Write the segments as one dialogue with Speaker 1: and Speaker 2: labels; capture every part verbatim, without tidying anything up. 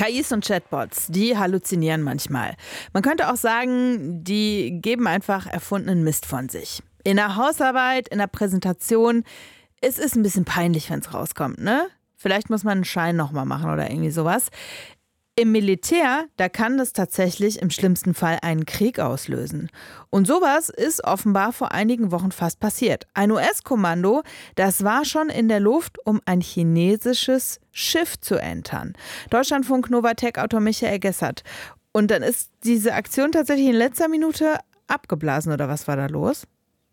Speaker 1: K Is und Chatbots, die halluzinieren manchmal. Man könnte auch sagen, die geben einfach erfundenen Mist von sich. In der Hausarbeit, in der Präsentation, es ist ein bisschen peinlich, wenn es rauskommt, ne? Vielleicht muss man einen Schein nochmal machen oder irgendwie sowas. Im Militär, da kann das tatsächlich im schlimmsten Fall einen Krieg auslösen. Und sowas ist offenbar vor einigen Wochen fast passiert. Ein U S-Kommando, das war schon in der Luft, um ein chinesisches Schiff zu entern. Deutschlandfunk Novatec-Autor Michael Gessert. Und dann ist diese Aktion tatsächlich in letzter Minute abgeblasen, oder was war da los?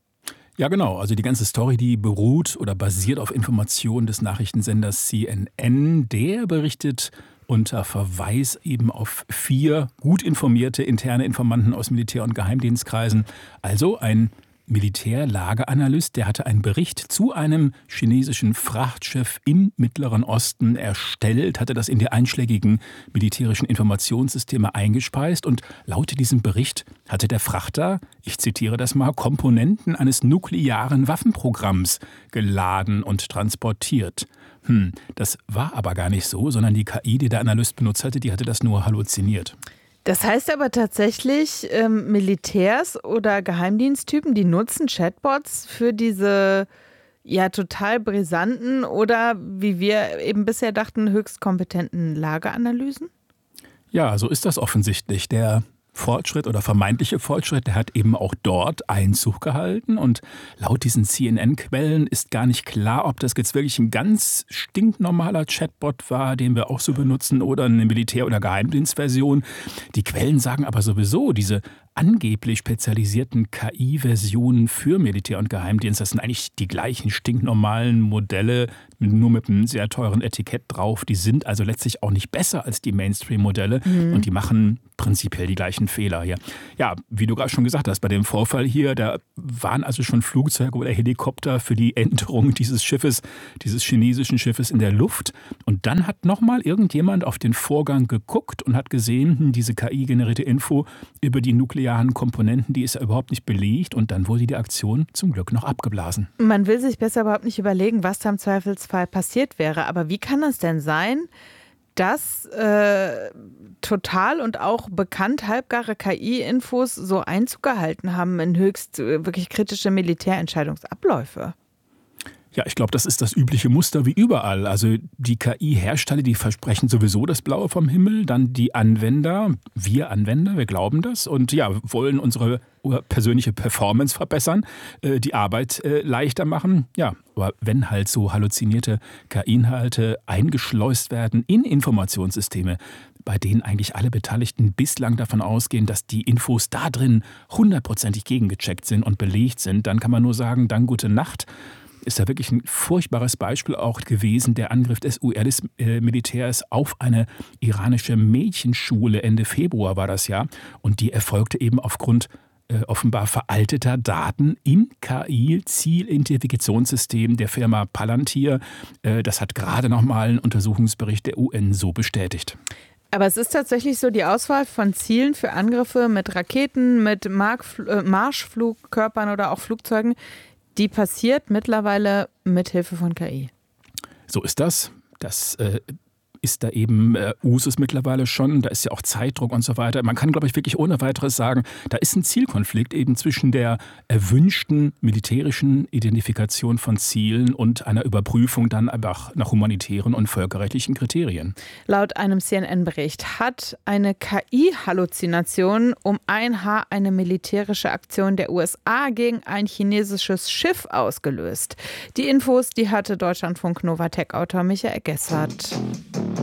Speaker 2: Ja, genau. Also die ganze Story, die beruht oder basiert auf Informationen des Nachrichtensenders C N N. Der berichtet unter Verweis eben auf vier gut informierte interne Informanten aus Militär- und Geheimdienstkreisen. Also ein Militärlageanalyst, der hatte einen Bericht zu einem chinesischen Frachtschiff im Mittleren Osten erstellt, hatte das in die einschlägigen militärischen Informationssysteme eingespeist und laut diesem Bericht hatte der Frachter, ich zitiere das mal, Komponenten eines nuklearen Waffenprogramms geladen und transportiert. Hm, das war aber gar nicht so, sondern die K I, die der Analyst benutzt hatte, die hatte das nur halluziniert.
Speaker 1: Das heißt aber tatsächlich, ähm, Militärs oder Geheimdiensttypen, die nutzen Chatbots für diese ja total brisanten oder, wie wir eben bisher dachten, höchst kompetenten Lageanalysen?
Speaker 2: Ja, so ist das offensichtlich. Der Fortschritt oder vermeintliche Fortschritt, der hat eben auch dort Einzug gehalten. Und laut diesen C N N-Quellen ist gar nicht klar, ob das jetzt wirklich ein ganz stinknormaler Chatbot war, den wir auch so benutzen, oder eine Militär- oder Geheimdienstversion. Die Quellen sagen aber sowieso, diese angeblich spezialisierten K I-Versionen für Militär- und Geheimdienst, das sind eigentlich die gleichen stinknormalen Modelle, nur mit einem sehr teuren Etikett drauf. Die sind also letztlich auch nicht besser als die Mainstream-Modelle mhm. und die machen prinzipiell die gleichen Fehler hier. Ja, wie du gerade schon gesagt hast, bei dem Vorfall hier, da waren also schon Flugzeuge oder Helikopter für die Enterung dieses Schiffes, dieses chinesischen Schiffes in der Luft. Und dann hat nochmal irgendjemand auf den Vorgang geguckt und hat gesehen, diese K I-generierte Info über die nuklearen Komponenten, die ist ja überhaupt nicht belegt. Und dann wurde die Aktion zum Glück noch abgeblasen.
Speaker 1: Man will sich besser überhaupt nicht überlegen, was da im Zweifelsfall passiert wäre. Aber wie kann es denn sein, dass äh, total und auch bekannt halbgare K I-Infos so Einzug gehalten haben in höchst äh, wirklich kritische Militärentscheidungsabläufe?
Speaker 2: Ja, ich glaube, das ist das übliche Muster wie überall. Also die K I-Hersteller, die versprechen sowieso das Blaue vom Himmel, dann die Anwender, wir Anwender, wir glauben das und ja, wollen unsere persönliche Performance verbessern, äh, die Arbeit äh, leichter machen. Ja, aber wenn halt so halluzinierte K I-Inhalte eingeschleust werden in Informationssysteme, bei denen eigentlich alle Beteiligten bislang davon ausgehen, dass die Infos da drin hundertprozentig gegengecheckt sind und belegt sind, dann kann man nur sagen, dann gute Nacht. Ist da wirklich ein furchtbares Beispiel auch gewesen, der Angriff des U S-Militärs auf eine iranische Mädchenschule Ende Februar war das ja. Und die erfolgte eben aufgrund äh, offenbar veralteter Daten im K I-Zielidentifikationssysteem der Firma Palantir. Äh, das hat gerade nochmal ein Untersuchungsbericht der U N so bestätigt.
Speaker 1: Aber es ist tatsächlich so, die Auswahl von Zielen für Angriffe mit Raketen, mit Marschflugkörpern oder auch Flugzeugen, die passiert mittlerweile mit Hilfe von K I.
Speaker 2: So ist das. Das äh, ist da eben äh, Usus mittlerweile schon. Da ist ja auch Zeitdruck und so weiter. Man kann, glaube ich, wirklich ohne weiteres sagen, da ist ein Zielkonflikt eben zwischen der erwünschten militärischen Identifikation von Zielen und einer Überprüfung dann einfach nach humanitären und völkerrechtlichen Kriterien.
Speaker 1: Laut einem C N N-Bericht hat eine K I-Halluzination um ein Haar eine militärische Aktion der U S A gegen ein chinesisches Schiff ausgelöst. Die Infos, die hatte Deutschlandfunk Novatec-Autor Michael Gessert.